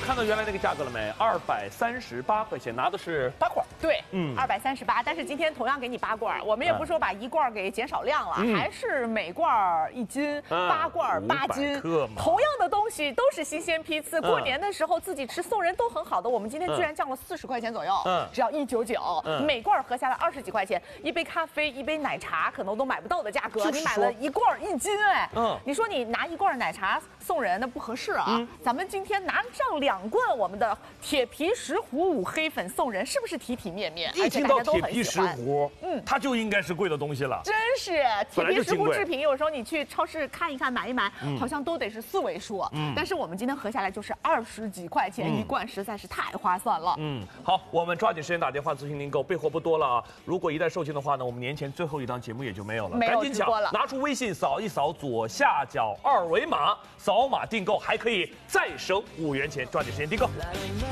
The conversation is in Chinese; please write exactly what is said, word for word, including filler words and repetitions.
看到原来那个价格了没？二百三十八块钱，拿的是八罐。 对， 嗯， 二百三十八。但是今天同样给你八罐，我们也不说把一罐给减少量了， 嗯、 还是每罐一斤，嗯、八罐八斤。同样的东西都是新鲜批次，过年的时候自己吃送人都很好的。我们今天居然降了四十块钱左右，嗯，只要一九九，每罐合下来二十几块钱，一杯咖啡、一杯奶茶可能都买不到的价格，你买了一罐一斤，哎，嗯，你说你拿一罐奶茶送人那不合适啊？嗯、咱们今天拿上两罐我们的铁皮石斛五黑粉送人，是不是体体面面？ 一听到铁皮石斛，嗯，它就应该是贵的东西了。 真是铁皮石斛制品，有时候你去超市看一看、买一买，嗯、好像都得是四位数。嗯，但是我们今天合下来就是二十几块钱一罐，实在是太划算了。 嗯，好，我们抓紧时间打电话咨询订购，备货不多了啊！如果一旦售罄的话呢，我们年前最后一档节目也就没有了， 没有赶紧抢了，拿出微信扫一扫左下角二维码，扫码订购还可以再省五元钱，抓紧时间订购。